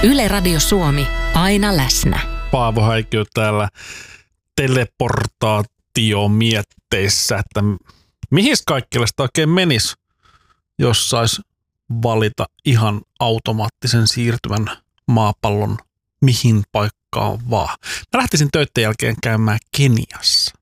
Yle Radio Suomi, aina läsnä. Paavo Häikiö täällä teleportaatiomietteissä, että mihin kaikille sitä oikein menisi, jos sais valita ihan automaattisen siirtymän maapallon mihin paikkaan vaan. Mä lähtisin töiden jälkeen käymään Keniassa.